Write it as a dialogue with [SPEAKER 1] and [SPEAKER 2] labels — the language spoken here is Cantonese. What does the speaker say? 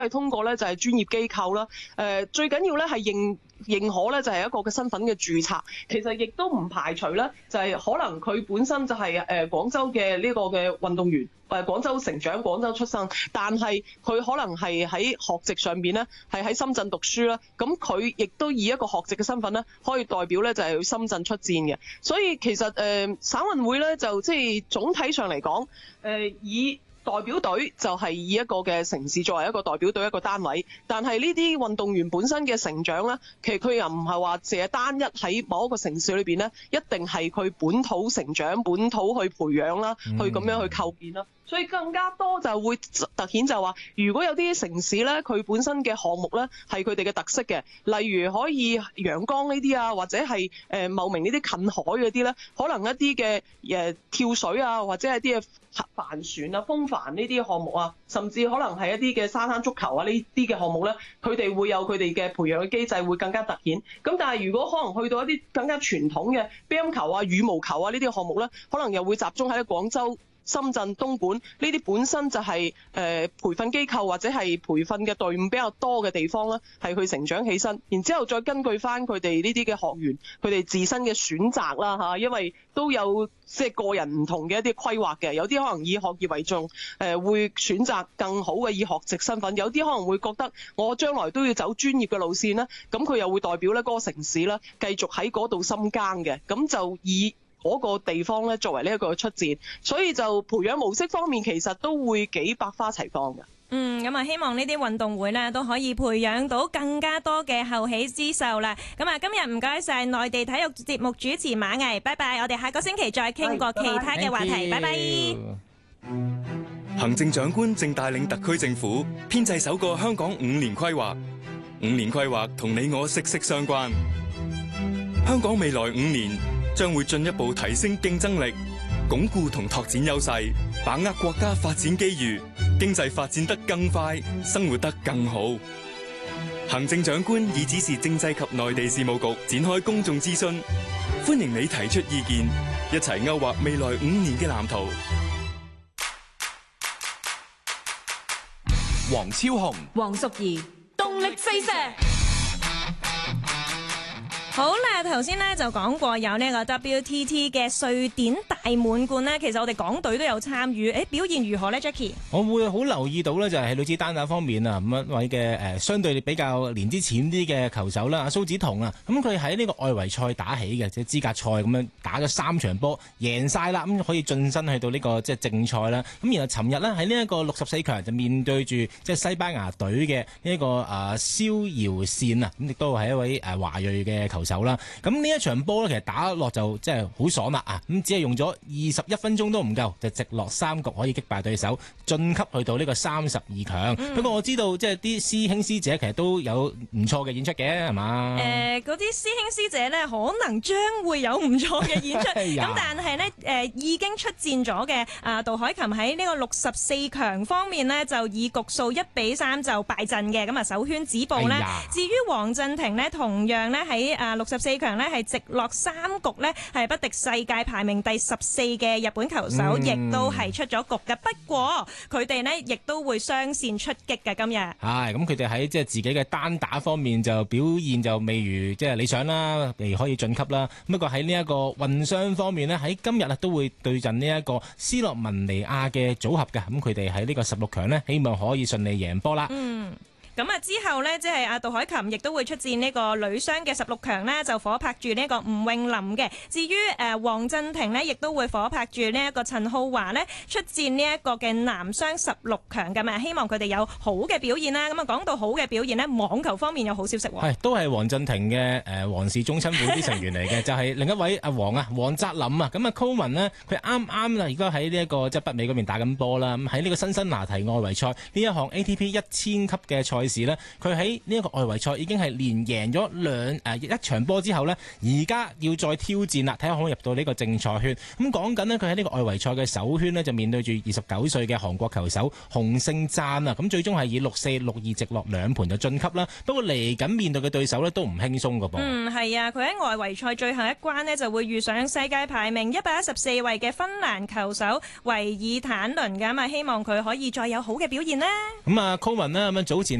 [SPEAKER 1] 係通過咧就係專業機構啦。最緊要咧係認可咧就係一個嘅身份嘅註冊。其實亦都唔排除咧就係可能佢本身就係廣州嘅呢個嘅運動員，廣州成長、廣州出生，但係佢可能係喺學籍上邊咧係喺深圳讀書啦。咁佢亦都以一個學籍嘅身份咧，可以代表咧就係去深圳出戰嘅。所以其實省運會咧就即係總體上嚟講，以代表隊就係以一個嘅城市作為一個代表隊一個單位，但係呢啲運動員本身嘅成長咧，其實佢又唔係話淨係單一喺某一個城市裏邊咧，一定係佢本土成長、本土去培養啦，去咁樣去構建啦。所以更加多就會突顯就話，如果有啲城市咧，佢本身嘅項目咧係佢哋嘅特色嘅，例如可以陽江呢啲啊，或者係茂名呢啲近海嗰啲咧，可能一啲嘅跳水啊，或者係啲嘅帆船啊、風帆呢啲項目啊，甚至可能係一啲嘅沙灘足球啊呢啲嘅項目咧，佢哋會有佢哋嘅培養嘅機制會更加突顯。咁但係如果可能去到一啲更加傳統嘅乒乓球啊、羽毛球啊呢啲項目咧，可能又會集中喺廣州、深圳、東莞呢啲本身就係培訓機構或者係培訓嘅隊伍比較多嘅地方啦，係去成長起身，然之後再根據翻佢哋呢啲嘅學員佢哋自身嘅選擇啦嚇，因為都有即係個人唔同嘅一啲規劃嘅，有啲可能以學業為重，會選擇更好嘅以學籍身份，有啲可能會覺得我將來都要走專業嘅路線啦，咁佢又會代表咧嗰個城市啦，繼續喺嗰度深耕嘅，咁就以嗰個地方咧作為呢一個出戰，所以就培養模式方面其實都會幾百花齊放嘅。
[SPEAKER 2] 咁啊，希望呢啲運動會呢都可以培養到更加多嘅後起之秀啦。咁啊，今日唔該晒內地體育節目主持馬毅，拜拜，我哋下個星期再傾過其他嘅話題，拜拜。
[SPEAKER 3] 行政長官正帶領特區政府編製首個香港5年規劃，5年規劃同你我息息相關。香港未來5年將會進一步提升競爭力，鞏固同拓展優勢，把握國家發展機遇，經濟發展得更快，生活得更好。行政長官已指示政制及內地事務局展開公眾諮詢，歡迎你提出意見，一齊勾畫未來5年嘅藍圖。
[SPEAKER 4] 黃超雄、
[SPEAKER 5] 黃淑儀，動力四射。
[SPEAKER 2] 好啦，頭先咧就講過有呢個 WTT 嘅瑞典大滿貫呢，其實我哋港隊都有參與，表現如何呢 Jackie？
[SPEAKER 6] 我會好留意到呢，就係女子單打方面啊，咁一位嘅相對比較年資淺啲嘅球手啦，阿蘇梓彤啊，咁佢喺呢個外圍賽打起嘅，即係資格賽咁樣打咗3場波，贏晒啦，咁可以晉身去到呢個即係正賽啦。咁然後尋日呢，喺呢一個64強就面對住即係西班牙隊嘅呢一個蕭堯善啊，咁亦都係一位華裔嘅球手啦。咁呢一場波咧，其實打落就即係好爽啦啊！咁只係用咗21分鐘都唔夠，就直落3局可以擊敗對手，晉級去到呢個32強。不過我知道即係啲師兄師姐其實都有唔錯嘅演出嘅，係嘛？
[SPEAKER 2] 嗰啲師兄師姐呢，可能將會有唔錯嘅演出。咁但係呢，已經出戰咗嘅杜凱琹喺呢個64強方面呢，就以局數1-3就敗陣嘅，咁啊首圈止步呢。至於黃鎮廷呢，同樣呢喺64強呢係直落3局呢係不敵世界排名第14嘅日本球手，亦都係出咗局嘅。不過佢哋呢亦都會雙線出擊嘅今日。
[SPEAKER 6] 係咁，佢哋喺即係自己嘅單打方面就表現就未如即係理想啦，未可以晉級啦。不過喺呢一個混雙方面呢，喺今日都會對陣呢一個斯洛文尼亞嘅組合嘅。咁佢哋喺呢個16強呢，希望可以順利贏波啦。
[SPEAKER 2] 咁啊之後呢，即係阿杜凱琹亦都會出戰呢個女雙嘅16強呢，就夥拍住呢個吳詠琳嘅。至於黃鎮廷呢，亦都會夥拍住呢一個陳浩華呢，出戰呢一個嘅男雙16強嘅嘛。希望佢哋有好嘅表現啦。咁啊講到好嘅表現呢，網球方面有好消息喎。
[SPEAKER 6] 係都係黃鎮廷嘅皇氏宗親會啲成員嚟嘅，就係另一位阿黃澤林啊。咁啊 Coleman 呢，佢啱啱而家喺呢一個即係北美嗰邊打緊波啦。咁喺呢個辛辛那提外圍賽呢一項 ATP 1000級嘅賽士呢，佢喺呢一個外圍賽已經係連贏咗一場波之後呢，而家要再挑戰啦，睇下可唔可以入到呢個正賽圈。咁講緊呢，佢喺呢個外圍賽嘅首圈呢，就面對住29歲嘅韓國球手洪勝讚啊，咁最終係以6-4、6-2直落2盤就晉級啦。不過嚟緊面對嘅對手呢，都唔輕鬆噶噃。
[SPEAKER 2] 係啊，佢喺外圍賽最後一關呢，就會遇上世界排名114位嘅芬蘭球手維爾坦倫㗎嘛，希望佢可以再有好嘅表現啦。
[SPEAKER 6] 咁啊，Coleman 啦，咁早前